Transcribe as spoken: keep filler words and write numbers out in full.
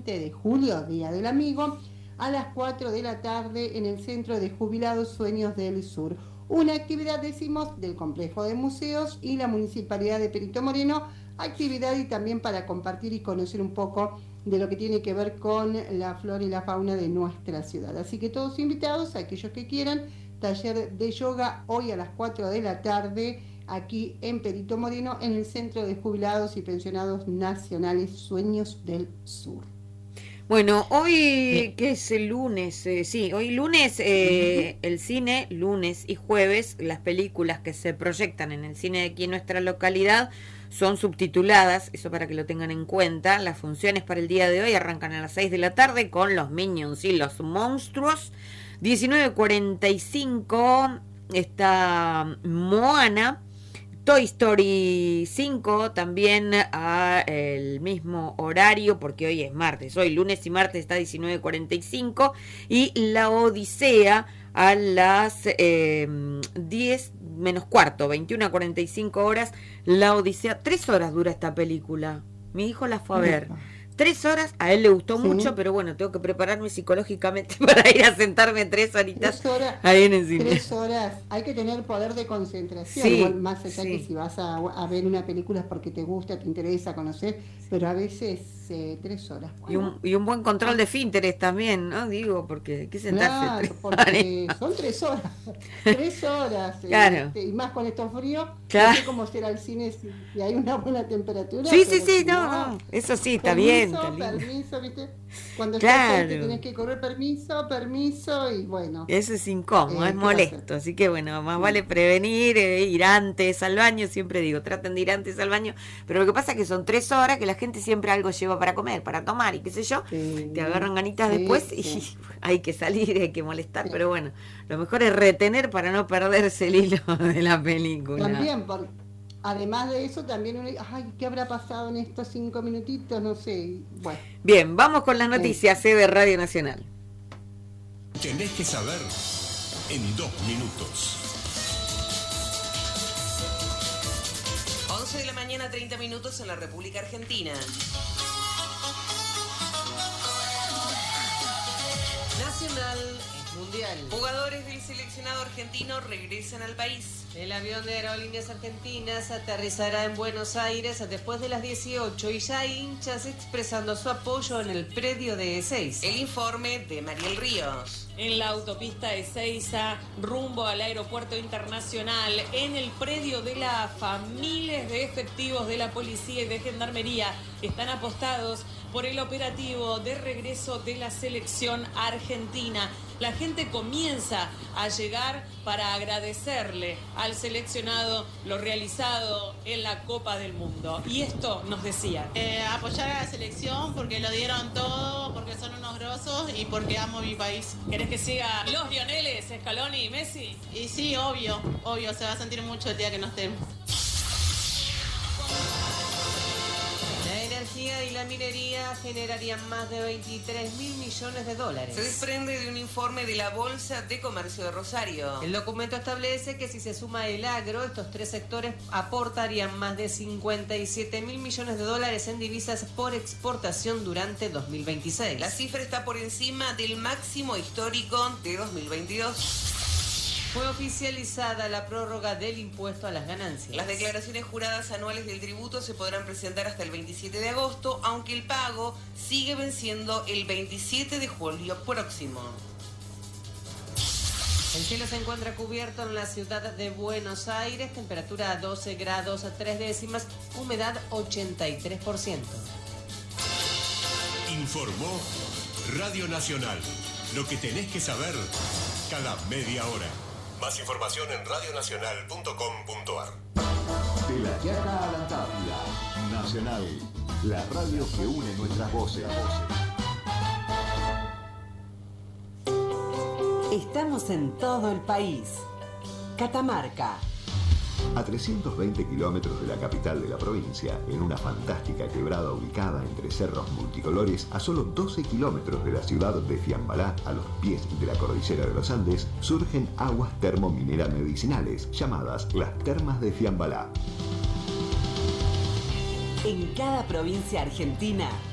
veinte de julio, Día del Amigo, a las cuatro de la tarde en el Centro de Jubilados Sueños del Sur. Una actividad, decimos, del Complejo de Museos y la Municipalidad de Perito Moreno, actividad y también para compartir y conocer un poco de lo que tiene que ver con la flora y la fauna de nuestra ciudad. Así que todos invitados, aquellos que quieran, taller de yoga hoy a las cuatro de la tarde, aquí en Perito Moreno, en el Centro de Jubilados y Pensionados Nacionales Sueños del Sur. Bueno, hoy, que es el lunes, eh, sí, hoy lunes eh, uh-huh. el cine, lunes y jueves, las películas que se proyectan en el cine de aquí en nuestra localidad son subtituladas, eso para que lo tengan en cuenta. Las funciones para el día de hoy arrancan a las seis de la tarde con los Minions y los Monstruos. diecinueve cuarenta y cinco está Moana. Toy Story cinco también a el mismo horario, porque hoy es martes, hoy lunes y martes está diecinueve cuarenta y cinco, y La Odisea a las eh, diez menos cuarto, veintiuno cuarenta y cinco horas, La Odisea. Tres horas dura esta película, mi hijo la fue a ver. Tres horas, a él le gustó sí. mucho, pero bueno, tengo que prepararme psicológicamente para ir a sentarme tres horitas tres horas, ahí en el cine. Tres horas, hay que tener poder de concentración, sí, igual, más allá sí. que si vas a, a ver una película es porque te gusta, te interesa conocer, pero a veces eh, tres horas. Bueno. Y, un, y un buen control de esfínteres también, ¿no? Digo, porque hay que sentarse. Claro, tres porque horas. son tres horas, tres horas, claro. este, y más con estos fríos, claro. no sé cómo será el cine si, si hay una buena temperatura. Sí, sí, sí, si no, no, no, eso sí, está permiso, bien. Está permiso, ¿viste? Cuando claro. estás ahí, tenés que correr permiso, permiso y bueno. Eso es incómodo, eh, es molesto, así que bueno, más sí. vale prevenir, eh, ir antes al baño, siempre digo, traten de ir antes al baño, pero lo que pasa es que son tres horas que la gente siempre algo lleva para comer, para tomar y qué sé yo, sí. te agarran ganitas sí, después y sí. hay que salir, hay que molestar, sí. pero bueno, lo mejor es retener para no perderse el hilo de la película. También, porque además de eso, también uno dice, ay, ¿qué habrá pasado en estos cinco minutitos? No sé. Bueno. Bien, vamos con las noticias sí. de Radio Nacional. Tenés que saber en dos minutos. once de la mañana, treinta minutos en la República Argentina. Nacional es mundial. Jugadores del seleccionado argentino regresan al país. El avión de Aerolíneas Argentinas aterrizará en Buenos Aires después de las dieciocho y ya hay hinchas expresando su apoyo en el predio de Ezeiza. El informe de Mariel Ríos. En la autopista Ezeiza, rumbo al aeropuerto internacional, en el predio de la A F A, miles de efectivos de la policía y de gendarmería están apostados por el operativo de regreso de la selección argentina. La gente comienza a llegar para agradecerle al seleccionado lo realizado en la Copa del Mundo. Y esto nos decían. Eh, apoyar a la selección porque lo dieron todo, porque son unos grosos y porque amo mi país. ¿Querés que siga los Lioneles, Scaloni y Messi? Y sí, obvio, obvio, se va a sentir mucho el día que no estén. La energía y la minería generarían más de veintitrés mil millones de dólares. Se desprende de un informe de la Bolsa de Comercio de Rosario. El documento establece que si se suma el agro, estos tres sectores aportarían más de cincuenta y siete mil millones de dólares en divisas por exportación durante dos mil veintiséis. La cifra está por encima del máximo histórico de dos mil veintidós. Fue oficializada la prórroga del impuesto a las ganancias. Las declaraciones juradas anuales del tributo se podrán presentar hasta el veintisiete de agosto, aunque el pago sigue venciendo el veintisiete de julio próximo. El cielo se encuentra cubierto en la ciudad de Buenos Aires, temperatura doce grados tres décimas, humedad ochenta y tres por ciento. Informó Radio Nacional. Lo que tenés que saber cada media hora. Más información en radio nacional punto com punto a r. De la Quiaca a la Antártida. Nacional, la radio que une nuestras voces. Estamos en todo el país. Catamarca. A trescientos veinte kilómetros de la capital de la provincia, en una fantástica quebrada ubicada entre cerros multicolores, a solo doce kilómetros de la ciudad de Fiambalá, a los pies de la cordillera de los Andes, surgen aguas termomineras medicinales, llamadas las Termas de Fiambalá. En cada provincia argentina